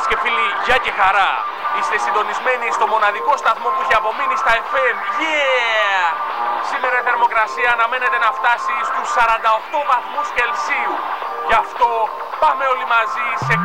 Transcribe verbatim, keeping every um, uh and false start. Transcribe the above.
Φίλες και φίλοι, γεια και χαρά. Είστε συντονισμένοι στο μοναδικό σταθμό που έχει απομείνει στα εφ εμ. Yeah! Σήμερα η θερμοκρασία αναμένεται να φτάσει στους σαράντα οκτώ βαθμούς Κελσίου. Γι' αυτό πάμε όλοι μαζί σε